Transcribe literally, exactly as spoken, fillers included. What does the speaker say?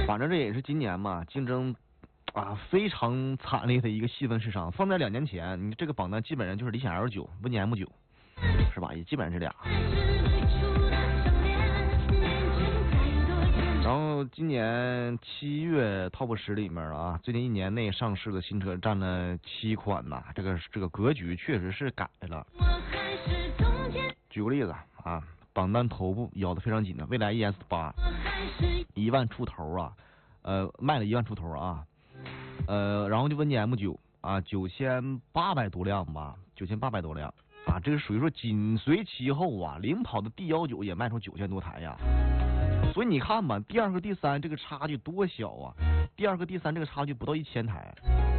反正这也是今年嘛，竞争啊非常惨烈的一个细分市场。放在两年前，你这个榜单基本上就是理想 L 九、温尼 M 九，是吧？也基本上这俩。然后今年七月 Top 十里面啊，最近一年内上市的新车占了七款呐，这个这个格局确实是改了。举个例子啊，榜单头部咬得非常紧的蔚来 E S 八，一万出头啊，呃，卖了一万出头啊，呃，然后就温尼 M 九啊，九千八百多辆吧，九千八百多辆啊，这个属于说紧随其后啊，领跑的 D 幺九也卖出九千多台呀。所以你看吧，第二和第三这个差距多小啊！第二和第三这个差距不到一千台，